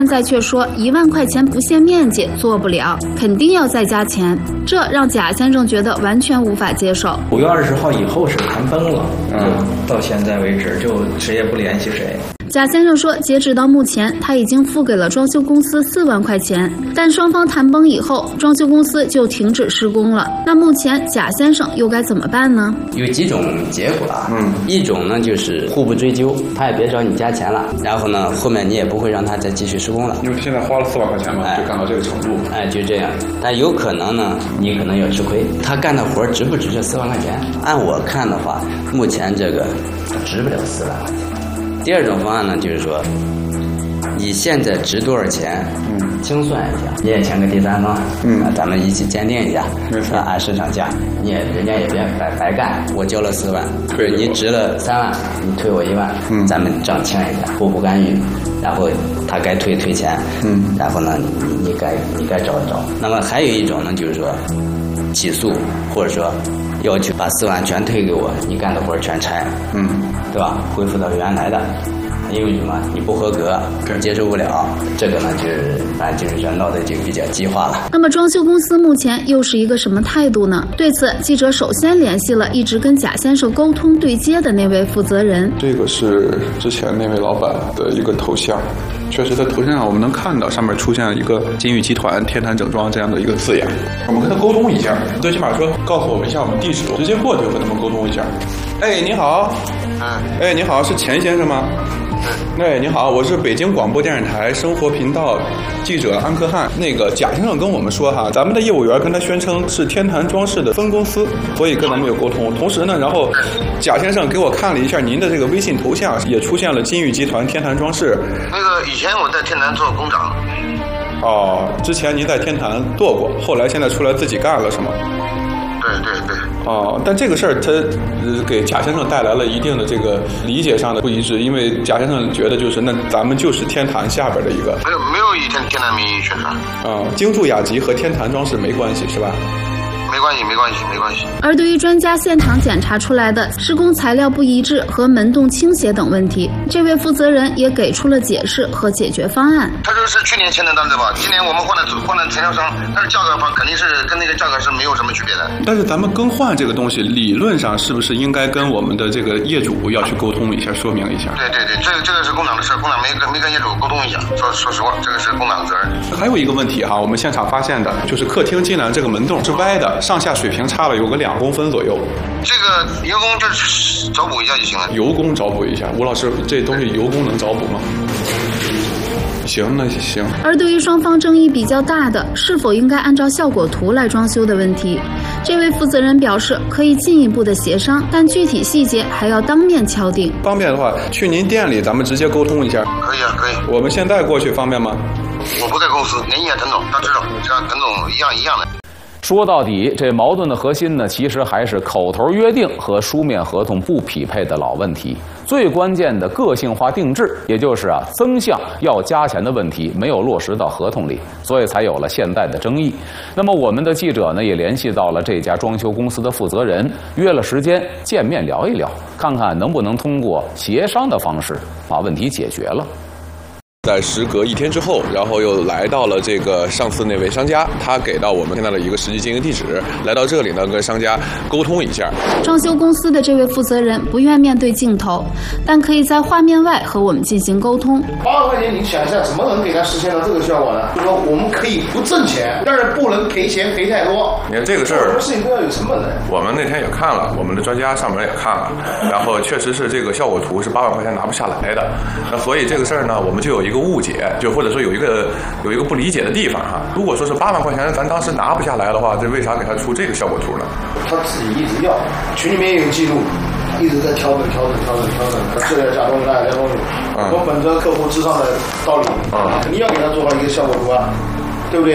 现在却说1万块钱不限面积做不了，肯定要再加钱，这让贾先生觉得完全无法接受。 5月20号以后是谈崩了，到现在为止就谁也不联系谁。 贾先生说，截止到目前，他已经付给了装修公司4万块钱，但双方谈崩以后，装修公司就停止施工了。那目前贾先生又该怎么办呢？ 有几种结果啊，一种呢就是互不追究，他也别找你加钱了，然后呢后面你也不会让他再继续施工了， 因为现在花了4万块钱嘛，就干到这个程度， 就这样。但有可能呢，你可能要吃亏，他干的活值不值这4万块钱？按我看的话，目前这个值不了4万块钱。第二种方案呢，就是说，你现在值多少钱，清算一下，你也签个第三方，咱们一起鉴定一下，按市场价，人家也别白干，我交了4万，你值了3万，你退我1万，咱们账签一下，互不干预，然后他该退钱，然后呢，你该找。那么还有一种呢，就是说，起诉或者说要求把4万全退给我，你干的活全拆，对吧？恢复到原来的，因为什么？你不合格，接受不了，这个呢就是说闹得就比较激化了。 那么装修公司目前又是一个什么态度呢？对此，记者首先联系了一直跟贾先生沟通对接的那位负责人。 这个是之前那位老板的一个头像，确实在头像上我们能看到上面出现了一个金域集团天坛整装这样的一个字眼。我们跟他沟通一下，最起码说告诉我们一下我们地址，直接过去跟他们沟通一下。你好，你好，是钱先生吗？你好，我是北京广播电视台生活频道记者安克汉。那个贾先生跟我们说哈，咱们的业务员跟他宣称是天坛装饰的分公司，所以跟咱们有沟通。同时呢，然后贾先生给我看了一下您的这个微信头像，也出现了金域集团天坛装饰。 那个以前我在天坛做工长。 之前您在天坛做过，后来现在出来自己干了是吗？ 对。 但这个事儿他给贾先生带来了一定的这个理解上的不一致，因为贾先生觉得就是那咱们就是天坛下边的一个， 没有以天坛名义宣传。 京筑雅集和天坛装饰没关系是吧？ 没关系。 而对于专家现场检查出来的施工材料不一致和门洞倾斜等问题，这位负责人也给出了解释和解决方案。 他说是去年签的单子吧，今年我们换了材料商，但是价格方肯定是跟那个价格是没有什么区别的。 但是咱们更换这个东西，理论上是不是应该跟我们的这个业主要去沟通一下，说明一下？ 对，这个是工长的事，工长没跟业主沟通一下。说实话，这个是工长的责任。 还有一个问题哈，我们现场发现的就是客厅进来这个门洞是歪的，上下水平差了有个2公分左右。 这个油工就是找补一下就行了。 油工找补一下，吴老师，这东西油工能找补吗？行，那行。 而对于双方争议比较大的是否应该按照效果图来装修的问题，这位负责人表示可以进一步的协商，但具体细节还要当面敲定。 方便的话，去您店里咱们直接沟通一下。 可以啊，可以。 我们现在过去方便吗？ 我不在公司，联系下陈总，他知道，像陈总一样的。 说到底，这矛盾的核心呢，其实还是口头约定和书面合同不匹配的老问题。最关键的个性化定制，也就是增项要加钱的问题，没有落实到合同里，所以才有了现在的争议。那么我们的记者呢，也联系到了这家装修公司的负责人，约了时间见面聊一聊，看看能不能通过协商的方式把问题解决了。 在时隔1天之后，然后又来到了这个上次那位商家，他给到我们现在的一个实际经营地址，来到这里呢，跟商家沟通一下。 装修公司的这位负责人不愿面对镜头，但可以在画面外和我们进行沟通。 8万块钱，你想一下，怎么能给他实现到这个效果呢？就说我们可以不挣钱，但是不能赔钱赔太多。 你看这个事儿， 什么事情都要有成本的。 我们那天也看了，我们的专家上门也看了，然后确实是这个效果图是8万块钱拿不下来的。那所以这个事儿呢，我们就有一个误解，就或者说有一个不理解的地方哈。如果说是8万块钱，咱当时拿不下来的话，这为啥给他出这个效果图呢？ 他自己一直要，群里面也有记录，一直在调整，这要加东西，那加东西。我本着客户至上的道理，肯定要给他做好一个效果图啊，对不对？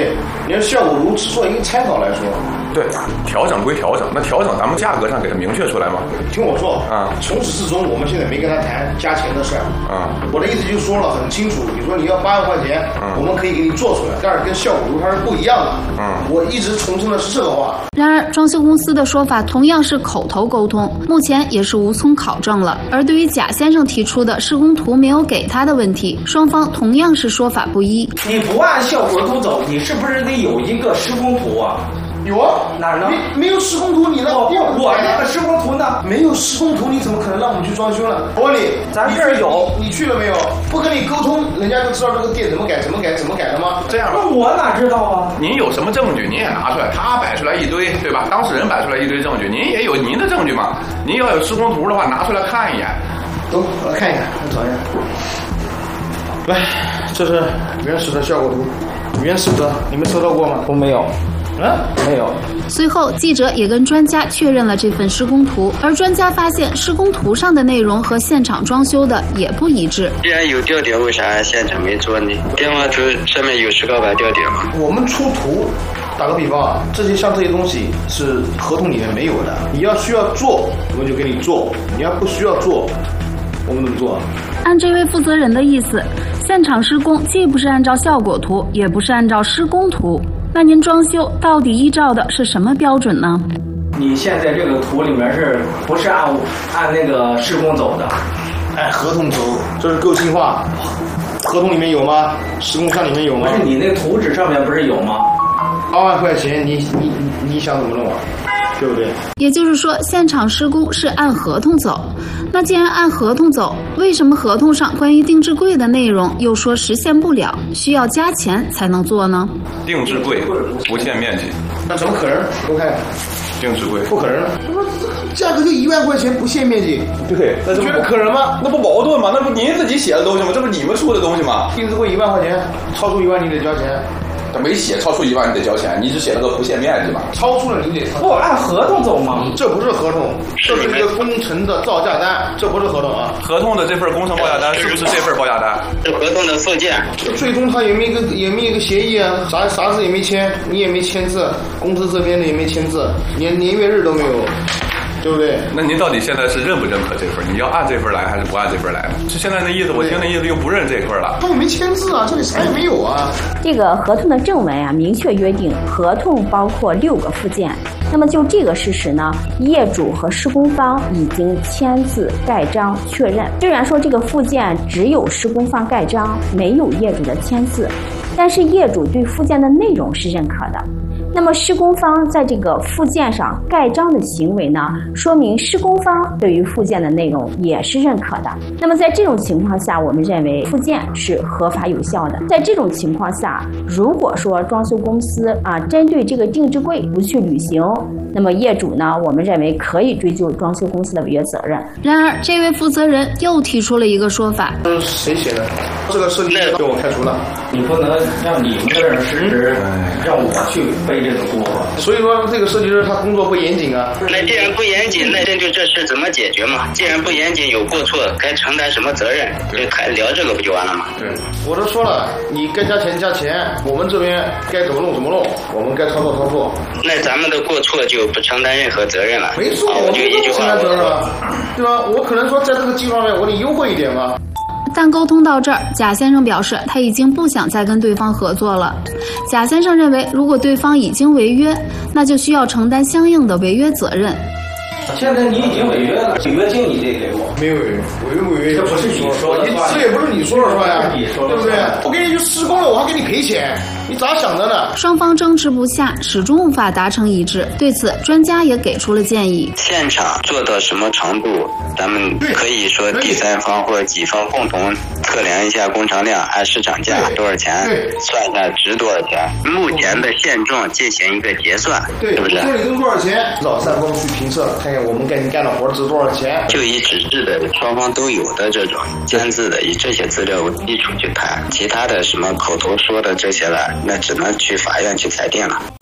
你要效果图只做一个参考来说。 对，调整归调整，那调整咱们价格上给它明确出来吗？ 听我说啊，从始至终我们现在没跟他谈加钱的事儿啊。我的意思就说了很清楚，你说你要8万块钱，我们可以给你做出来，但是跟效果图它是不一样的。我一直重申的是这个话。 然而，装修公司的说法同样是口头沟通，目前也是无从考证了。而对于贾先生提出的施工图没有给他的问题，双方同样是说法不一。 你不按效果图走，你是不是得有一个施工图啊？ 有啊， 哪儿呢？ 没有施工图，你让我那个施工图呢？ 没有施工图，你怎么可能让我们去装修呢？我问你， 咱这儿有， 你去了没有？不跟你沟通，人家就知道这个店怎么改的吗？ 这样， 那我哪知道啊？ 您有什么证据，您也拿出来。他摆出来一堆，对吧？当事人摆出来一堆证据，您也有您的证据嘛？您要有施工图的话，拿出来看一眼。 走，我来看一看，我找一下。来，这是原始的效果图，原始的，你们收到过吗？ 我没有。没有。 随后，记者也跟专家确认了这份施工图，而专家发现施工图上的内容和现场装修的也不一致。 既然有吊点，为啥现场没做呢？电话图上面有石膏板吊点吗？ 我们出图，打个比方啊，这些东西是合同里面没有的。你要需要做，我们就给你做；你要不需要做，我们怎么做？ 按这位负责人的意思，现场施工既不是按照效果图，也不是按照施工图。那您装修到底依照的是什么标准呢？ 你现在这个图里面是不是按那个施工走的？ 按合同走，这是个性化。合同里面有吗？施工上里面有吗？ 不是，你那图纸上面不是有吗 ？8万块钱，你想怎么弄啊？对不对？ 也就是说，现场施工是按合同走。那既然按合同走，为什么合同上关于定制柜的内容又说实现不了，需要加钱才能做呢？ 定制柜不限面积， 那怎么可能？给我看看。 定制柜不可能，价格就1万块钱不限面积， 对，那你觉得可能吗？ 那不矛盾吗？那不您自己写的东西吗？这不是你们出的东西吗？ 定制柜1万块钱，超出1万你得交钱。 他没写超出1万你得交钱，你只写了个不限面积嘛。 超出了你得不按合同走吗？ 这不是合同，这是一个工程的造价单，这不是合同啊。 合同的这份工程报价单是不是这份报价单？ 是合同的附件。 最终他也没一个协议啊，啥字也没签，你也没签字，公司这边的也没签字，连年月日都没有。对不对？ 那您到底现在是认不认可这份？你要按这份来还是不按这份来？是现在那意思，我听那意思又不认这份了。 他也没签字啊，这里啥也没有啊。 这个合同的正文啊，明确约定合同包括6个附件。那么就这个事实呢，业主和施工方已经签字盖章确认。虽然说这个附件只有施工方盖章，没有业主的签字，但是业主对附件的内容是认可的。那么施工方在这个附件上盖章的行为呢，说明施工方对于附件的内容也是认可的。那么在这种情况下，我们认为附件是合法有效的。在这种情况下，如果说装修公司针对这个定制柜不去履行，那么业主呢，我们认为可以追究装修公司的违约责任。 然而，这位负责人又提出了一个说法： 谁写的？这个设计师被我开除了。 你不能让你们这儿失职，让我去背这个锅。 所以说，这个设计师他工作不严谨啊。 那既然不严谨，那针对这事怎么解决嘛？既然不严谨，有过错，该承担什么责任？就聊这个不就完了吗？ 对，我都说了，你该加钱加钱，我们这边该怎么弄怎么弄，我们该操作操作。 那咱们的过错就不承担任何责任了。 没错，我就一句话，对吧？我可能说在这个基础上面我得优惠一点嘛。 但沟通到这儿，贾先生表示他已经不想再跟对方合作了。贾先生认为，如果对方已经违约，那就需要承担相应的违约责任。 现在你已经违约了，违约金你得给我。 没有违约， 这不是你说的话， 这也不是你说的话呀， 对不对？我给你去施工了，我还给你赔钱，你咋想的呢？ 双方争执不下，始终无法达成一致。对此，专家也给出了建议： 现场做到什么程度，咱们可以说第三方或者几方共同测量一下工程量，按市场价多少钱，算一下值多少钱，目前的现状进行一个结算，对不对？ 这里挣多少钱？找三方去评测，看看我们给你干的活值多少钱。 就以纸质的双方都有的这种签字的，以这些资料为基础去谈，其他的什么口头说的这些了，那只能去法院去裁定了。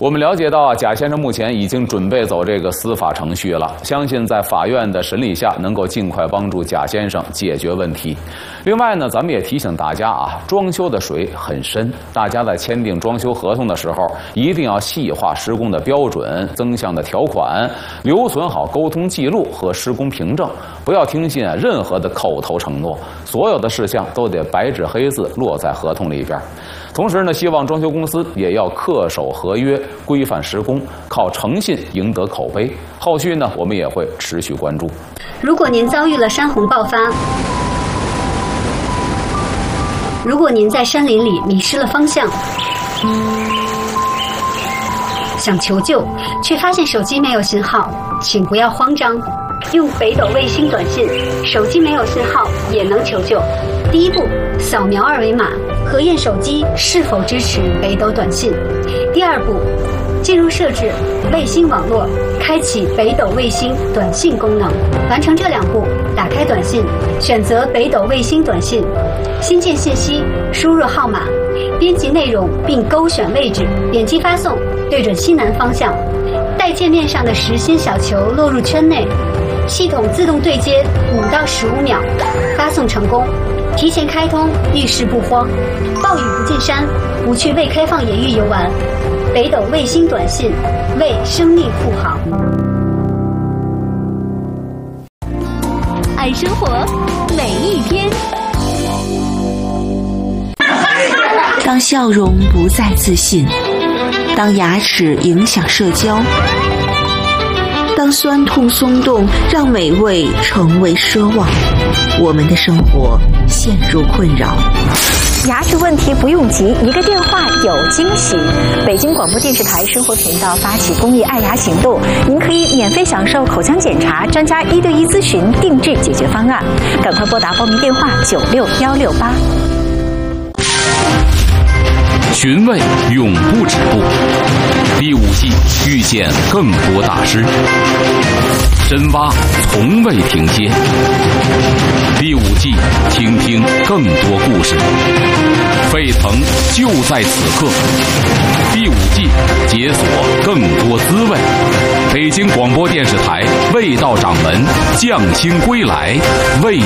我们了解到啊，贾先生目前已经准备走这个司法程序了，相信在法院的审理下，能够尽快帮助贾先生解决问题。另外呢，咱们也提醒大家啊，装修的水很深，大家在签订装修合同的时候，一定要细化施工的标准、增项的条款，留存好沟通记录和施工凭证，不要听信任何的口头承诺，所有的事项都得白纸黑字落在合同里边。同时呢，希望装修公司也要恪守合约，规范施工，靠诚信赢得口碑。后续呢，我们也会持续关注。 如果您遭遇了山洪爆发，如果您在山林里迷失了方向，想求救却发现手机没有信号，请不要慌张，用北斗卫星短信，手机没有信号也能求救。第一步，扫描二维码，核验手机是否支持北斗短信。第二步，进入设置卫星网络，开启北斗卫星短信功能。完成这2步，打开短信，选择北斗卫星短信，新建信息，输入号码，编辑内容并勾选位置，点击发送，对准西南方向，待界面上的实心小球落入圈内，系统自动对接5到15秒，发送成功。提前开通，遇事不慌，暴雨不进山，不去未开放野域游玩。北斗卫星短信，为生命护航。 爱生活，每一天。 当笑容不再自信，当牙齿影响社交，当酸痛松动让美味成为奢望，我们的生活陷入困扰。 牙齿问题不用急，一个电话有惊喜。北京广播电视台生活频道发起公益爱牙行动，您可以免费享受口腔检查、专家1对1咨询、定制解决方案。赶快拨打报名电话96168。 寻味永不止步，第5季遇见更多大师，深挖从未停歇。第5季听听更多故事，沸腾就在此刻。第5季解锁更多滋味。北京广播电视台味道掌门匠心归来，味